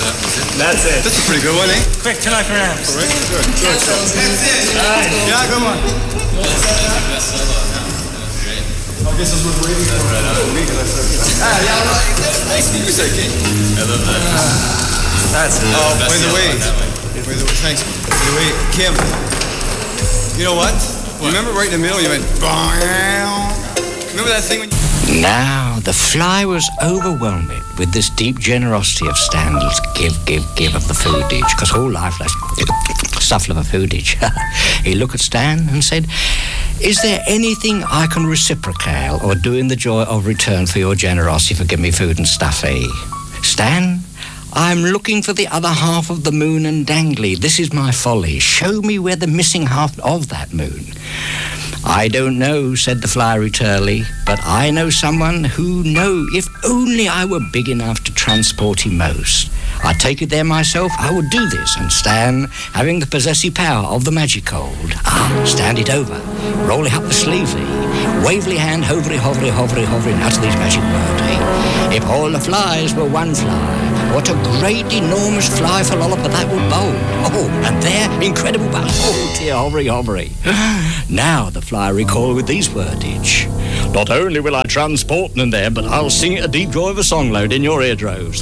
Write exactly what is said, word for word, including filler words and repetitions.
That's it. That's a pretty good one, eh? Quick, turn off your amps. All right, good, good. That's it. All right. Yeah, good one. I guess I was waiting for me because I said, ah, yeah, right. Nice music, eh? I love that. That's it. Oh, by the way, by the way, thanks. By the way, Kim, you know what? what? Remember right in the middle, you went, remember that thing when you... Now, the fly was overwhelmed with this deep generosity of Stan's give, give, give of the foodage, because whole life less stuff of a foodage. He looked at Stan and said, "Is there anything I can reciprocate or do in the joy of return for your generosity for giving me food and stuff, eh? Stan, I'm looking for the other half of the moon and dangly. This is my folly. Show me where the missing half of that moon." "I don't know," said the fly turly, "but I know someone who know. If only I were big enough to transport him most. I'd take it there myself, I would do this, and Stan, having the possessive power of the magic cold, ah, stand it over, roll it up the sleevely, wavely hand, hovery, hovery, hovery, hovering, utter these magic words, eh? If all the flies were one fly, what a great, enormous fly for lollop that would bowl. Oh, and there, incredible bowl. Oh, dear, hovery, hovery. Now the fly recalled with these wordage. Not only will I transport them there, but I'll sing it a deep joy of a song load in your eardroves.